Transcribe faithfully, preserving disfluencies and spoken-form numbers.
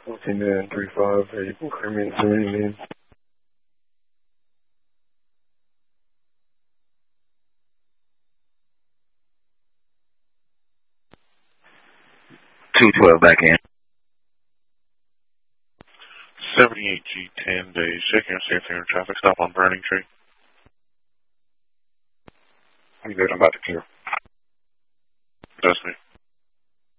fourteen nine three five, vehicle Crimean seventy name. two twelve back in. seventy-eight G ten days, checking on safe air traffic stop on Burning Tree. I'm good, I'm about to clear. That's me.